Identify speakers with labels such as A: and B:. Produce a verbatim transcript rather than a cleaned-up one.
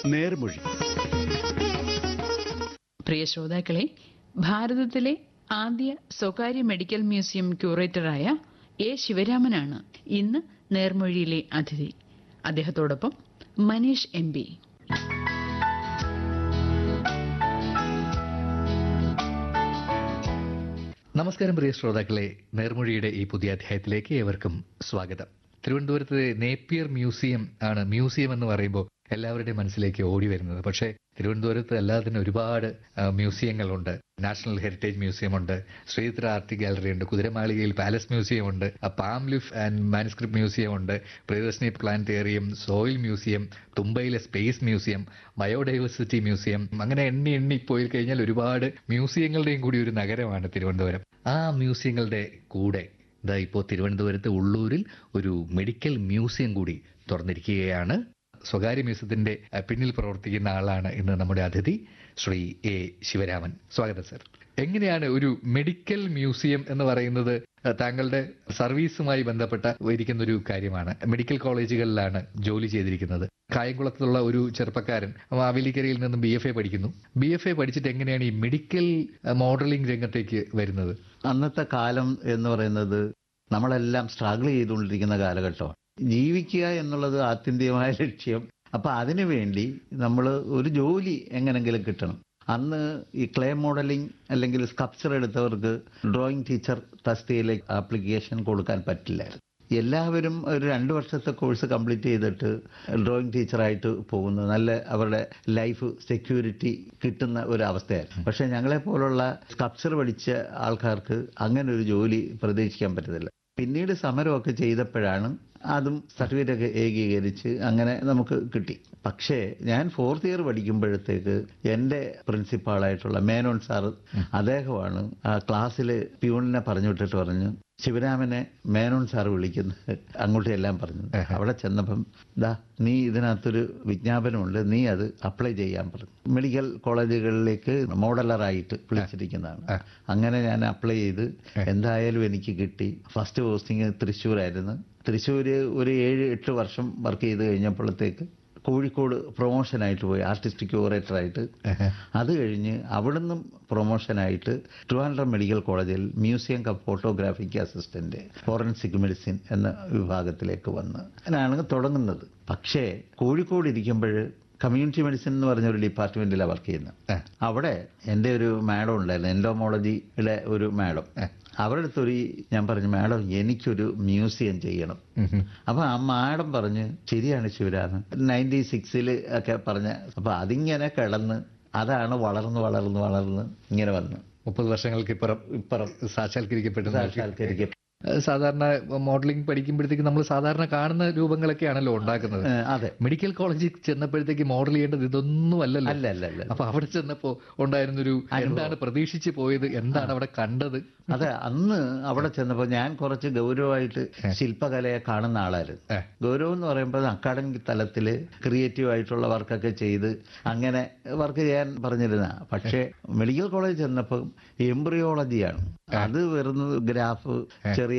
A: നേർമൊഴി.
B: പ്രിയ ശ്രോതാക്കളെ, ഭാരതത്തിലെ ആദ്യ സ്വകാര്യ മെഡിക്കൽ മ്യൂസിയം ക്യൂറേറ്ററായ എ ശിവരാമനാണ് ഇന്ന് നേർമൊഴിയിലെ അതിഥി. അദ്ദേഹത്തോടൊപ്പം മനീഷ് എം പി.
C: നമസ്കാരം പ്രിയ ശ്രോതാക്കളെ, നേർമൊഴിയുടെ ഈ പുതിയ അധ്യായത്തിലേക്ക് ഏവർക്കും സ്വാഗതം. തിരുവനന്തപുരത്ത് നേപ്പിയർ മ്യൂസിയം ആണ് മ്യൂസിയം എന്ന് പറയുമ്പോൾ എല്ലാവരുടെയും മനസ്സിലേക്ക് ഓടി വരുന്നത്. പക്ഷേ തിരുവനന്തപുരത്ത് അല്ലാതെ തന്നെ ഒരുപാട് മ്യൂസിയങ്ങളുണ്ട്. നാഷണൽ ഹെറിറ്റേജ് മ്യൂസിയം ഉണ്ട്, ശ്രീചിത്ര ആർട്ട് ഗാലറി ഉണ്ട്, കുതിരമാളികയിൽ പാലസ് മ്യൂസിയം ഉണ്ട്, palm leaf and manuscript museum ഉണ്ട്, Priyadarshini planetarium, soil museum, തുമ്പയിലെ space museum, biodiversity museum, അങ്ങനെ എണ്ണി എണ്ണി പോയി കഴിഞ്ഞാൽ ഒരുപാട് മ്യൂസിയങ്ങളുടെയും കൂടി ഒരു നഗരമാണ് തിരുവനന്തപുരം. ആ മ്യൂസിയങ്ങളുടെ കൂടെ ഇതാ ഇപ്പോൾ തിരുവനന്തപുരത്ത് ഉള്ളൂരിൽ ഒരു മെഡിക്കൽ മ്യൂസിയം കൂടി തുറന്നിരിക്കുകയാണ്. സ്വകാര്യ മ്യൂസിയത്തിന്റെ പിന്നിൽ പ്രവർത്തിക്കുന്ന ആളാണ് ഇന്ന് നമ്മുടെ അതിഥി, ശ്രീ എ ശിവരാമൻ. സ്വാഗതം സർ. എങ്ങനെയാണ് ഒരു മെഡിക്കൽ മ്യൂസിയം എന്ന് പറയുന്നത്? താങ്കളുടെ സർവീസുമായി ബന്ധപ്പെട്ട ഇരിക്കുന്ന ഒരു കാര്യമാണ്. മെഡിക്കൽ കോളേജുകളിലാണ് ജോലി ചെയ്തിരിക്കുന്നത്. കായംകുളത്തുള്ള ഒരു ചെറുപ്പക്കാരൻ മാവേലിക്കരയിൽ നിന്നും ബി എഫ് എ പഠിക്കുന്നു. ബി എഫ് എ പഠിച്ചിട്ട് എങ്ങനെയാണ് ഈ മെഡിക്കൽ മോഡലിംഗ് രംഗത്തേക്ക് വരുന്നത്?
D: അന്നത്തെ കാലം എന്ന് പറയുന്നത് നമ്മളെല്ലാം സ്ട്രഗിൾ ചെയ്തുകൊണ്ടിരിക്കുന്ന കാലഘട്ടമാണ്. ജീവിക്കുക എന്നുള്ളത് ആത്യന്തികമായ ലക്ഷ്യം. അപ്പൊ അതിനുവേണ്ടി നമ്മൾ ഒരു ജോലി എങ്ങനെങ്കിലും കിട്ടണം. അന്ന് ഈ ക്ലേ മോഡലിംഗ് അല്ലെങ്കിൽ സ്കൾപ്ചർ എടുത്തവർക്ക് ഡ്രോയിങ് ടീച്ചർ തസ്തികയിലേക്ക് ആപ്ലിക്കേഷൻ കൊടുക്കാൻ പറ്റില്ലായിരുന്നു. എല്ലാവരും ഒരു രണ്ട് വർഷത്തെ കോഴ്സ് കംപ്ലീറ്റ് ചെയ്തിട്ട് ഡ്രോയിങ് ടീച്ചറായിട്ട് പോകുന്നു. നല്ല അവരുടെ ലൈഫ് സെക്യൂരിറ്റി കിട്ടുന്ന ഒരു അവസ്ഥയായിരുന്നു. പക്ഷെ ഞങ്ങളെ പോലുള്ള സ്കൾപ്ചർ പഠിച്ച ആൾക്കാർക്ക് അങ്ങനെ ഒരു ജോലി പ്രതീക്ഷിക്കാൻ പറ്റത്തില്ല. പിന്നീട് സമരമൊക്കെ ചെയ്തപ്പോഴാണ് അതും സർട്ടിഫിക്കറ്റൊക്കെ ഏകീകരിച്ച് അങ്ങനെ നമുക്ക് കിട്ടി. പക്ഷേ ഞാൻ ഫോർത്ത് ഇയർ പഠിക്കുമ്പോഴത്തേക്ക് എൻ്റെ പ്രിൻസിപ്പാളായിട്ടുള്ള മേനോൻ സാറ് അദ്ദേഹമാണ് ആ ക്ലാസ്സിൽ പ്യൂണിനെ പറഞ്ഞു വിട്ടിട്ട് പറഞ്ഞു, ശിവരാമനെ മേനോൻ സാർ വിളിക്കുന്നത്, അങ്ങോട്ട് എല്ലാം പറഞ്ഞു. അവിടെ ചെന്നപ്പം ദാ നീ ഇതിനകത്തൊരു വിജ്ഞാപനമുണ്ട്, നീ അത് അപ്ലൈ ചെയ്യാൻ പറഞ്ഞു. മെഡിക്കൽ കോളേജുകളിലേക്ക് മോഡലറായിട്ട് വിളിച്ചിരിക്കുന്നതാണ്. അങ്ങനെ ഞാൻ അപ്ലൈ ചെയ്ത് എന്തായാലും എനിക്ക് കിട്ടി. First posting തൃശ്ശൂരായിരുന്നു. തൃശ്ശൂർ ഒരു ഏഴ് എട്ട് വർഷം വർക്ക് ചെയ്ത് കഴിഞ്ഞപ്പോഴത്തേക്ക് കോഴിക്കോട് പ്രൊമോഷനായിട്ട് പോയി, ആർട്ടിസ്റ്റിക് ക്യൂറേറ്ററായിട്ട്. അത് കഴിഞ്ഞ് അവിടുന്ന് പ്രൊമോഷനായിട്ട് ട്രിവാൻഡ്രം മെഡിക്കൽ കോളേജിൽ museum come photographic assistant forensic medicine എന്ന വിഭാഗത്തിലേക്ക് വന്ന് അങ്ങനെയാണ് തുടങ്ങുന്നത്. പക്ഷേ കോഴിക്കോട് ഇരിക്കുമ്പോൾ കമ്മ്യൂണിറ്റി മെഡിസിൻ എന്ന് പറഞ്ഞ ഒരു ഡിപ്പാർട്ട്മെന്റിലാണ് വർക്ക് ചെയ്യുന്നത്. അവിടെ എൻ്റെ ഒരു മാഡം ഉണ്ടായിരുന്നു, എൻഡോമോളജിയുടെ ഒരു മാഡം. അവരുടെ അടുത്തൊരു ഞാൻ പറഞ്ഞു, മാഡം എനിക്കൊരു മ്യൂസിയം ചെയ്യണം. അപ്പൊ ആ മാഡം പറഞ്ഞ് ശരിയാണ് ശിവരാമൻ, നയൻറ്റി സിക്സിൽ ഒക്കെ പറഞ്ഞ. അപ്പൊ അതിങ്ങനെ കിടന്ന് അതാണ് വളർന്ന് വളർന്ന് വളർന്ന് ഇങ്ങനെ വന്ന്
C: മുപ്പത് വർഷങ്ങൾക്ക് ഇപ്പുറം ഇപ്പുറം സാക്ഷാത്കരിക്കപ്പെട്ടു.
D: സാക്ഷാത്കരിക്കപ്പെട്ടു.
C: സാധാരണ മോഡലിംഗ് പഠിക്കുമ്പോഴത്തേക്ക് നമ്മൾ സാധാരണ കാണുന്ന രൂപങ്ങളൊക്കെയാണല്ലോ ഉണ്ടാക്കുന്നത്.
D: അതെ.
C: മെഡിക്കൽ കോളേജിൽ ചെന്നപ്പോഴത്തേക്ക് മോഡൽ ചെയ്യേണ്ടത് ഇതൊന്നും അല്ലല്ലോ.
D: അല്ല അല്ല അല്ല
C: അപ്പൊ അവിടെ ചെന്നപ്പോ ഉണ്ടായിരുന്നൊരു എന്താണ് പ്രതീക്ഷിച്ച് പോയത്, എന്താണ് അവിടെ കണ്ടത്?
D: അതെ, അന്ന് അവിടെ ചെന്നപ്പോൾ ഞാൻ കുറച്ച് ഗൗരവമായിട്ട് ശില്പകലയെ കാണുന്ന ആളായിരുന്നു. ഗൗരവം എന്ന് പറയുമ്പോൾ അക്കാഡമിക് തലത്തിൽ ക്രിയേറ്റീവ് ആയിട്ടുള്ള വർക്കൊക്കെ ചെയ്ത് അങ്ങനെ വർക്ക് ചെയ്യാൻ പറഞ്ഞിരുന്ന. പക്ഷേ മെഡിക്കൽ കോളേജ് ചെന്നപ്പോൾ എംബ്രിയോളജിയാണ്. അത് വെറും ഗ്രാഫ്, ചെറിയ